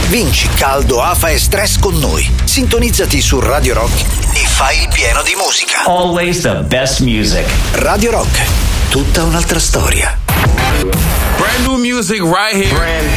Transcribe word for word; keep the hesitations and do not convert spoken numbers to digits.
Vinci caldo, afa e stress con noi. Sintonizzati su Radio Rock e fai il pieno di musica. Always the best music. Radio Rock, tutta un'altra storia. Brand new music right here. Brand